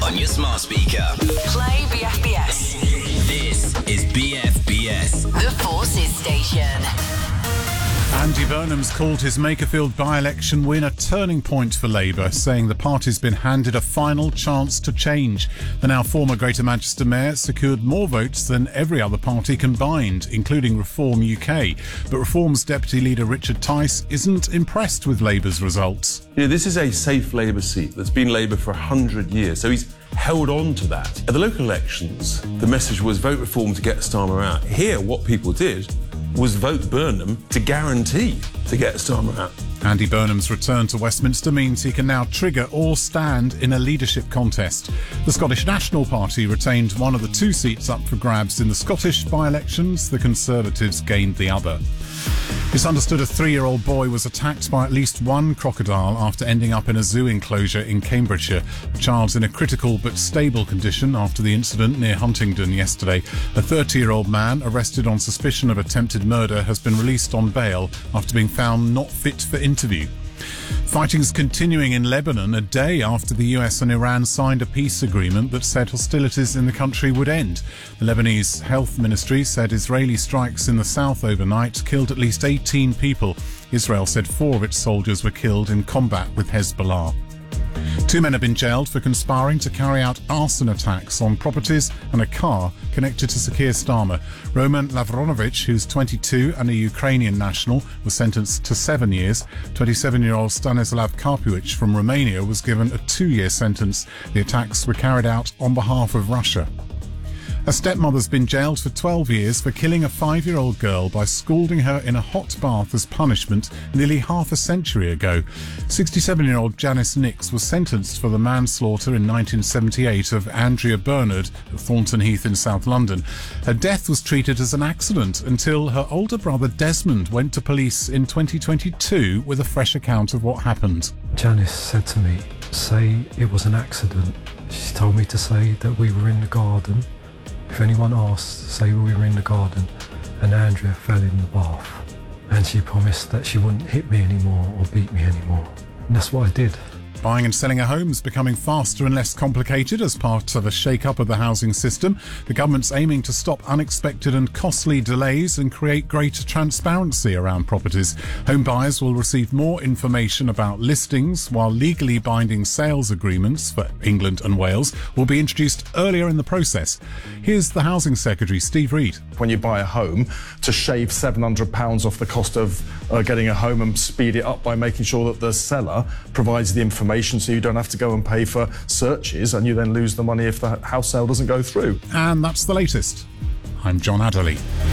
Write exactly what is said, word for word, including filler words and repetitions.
on your smart speaker. Play B F B S. This is B F B S. The Forces Station. Andy Burnham's called his Makerfield by-election win a turning point for Labour, saying the party's been handed a final chance to change. The now former Greater Manchester Mayor secured more votes than every other party combined, including Reform U K. But Reform's Deputy Leader Richard Tice isn't impressed with Labour's results. You know, this is a safe Labour seat that's been Labour for one hundred years, so he's held on to that. At the local elections, the message was vote Reform to get Starmer out. Here, what people did was vote Burnham to guarantee to get Starmer out. Andy Burnham's return to Westminster means he can now trigger or stand in a leadership contest. The Scottish National Party retained one of the two seats up for grabs in the Scottish by-elections. The Conservatives gained the other. It's understood a three-year-old boy was attacked by at least one crocodile after ending up in a zoo enclosure in Cambridgeshire. The child's in a critical but stable condition after the incident near Huntingdon yesterday. A thirty-year-old man arrested on suspicion of attempted murder has been released on bail after being found not fit for interview. Fighting's continuing in Lebanon a day after the U S and Iran signed a peace agreement that said hostilities in the country would end. The Lebanese Health Ministry said Israeli strikes in the south overnight killed at least eighteen people. Israel said four of its soldiers were killed in combat with Hezbollah. Two men have been jailed for conspiring to carry out arson attacks on properties and a car connected to Sir Keir Starmer. Roman Lavronovich, who's twenty-two and a Ukrainian national, was sentenced to seven years. twenty-seven-year-old Stanislav Karpuich from Romania was given a two-year sentence. The attacks were carried out on behalf of Russia. A stepmother's been jailed for twelve years for killing a five-year-old girl by scalding her in a hot bath as punishment nearly half a century ago. sixty-seven-year-old Janice Nix was sentenced for the manslaughter in nineteen seventy-eight of Andrea Bernard at Thornton Heath in South London. Her death was treated as an accident until her older brother Desmond went to police in twenty twenty-two with a fresh account of what happened. Janice said to me, "Say it was an accident." She told me to say that we were in the garden. If anyone asked, say we were in the garden and Andrea fell in the bath. And she promised that she wouldn't hit me anymore or beat me anymore. And that's what I did. Buying and selling a home is becoming faster and less complicated as part of a shake-up of the housing system. The government's aiming to stop unexpected and costly delays and create greater transparency around properties. Home buyers will receive more information about listings, while legally binding sales agreements for England and Wales will be introduced earlier in the process. Here's the Housing Secretary, Steve Reed. When you buy a home, to shave seven hundred pounds off the cost of uh, getting a home and speed it up by making sure that the seller provides the information so you don't have to go and pay for searches and you then lose the money if the house sale doesn't go through. And that's the latest. I'm John Adderley.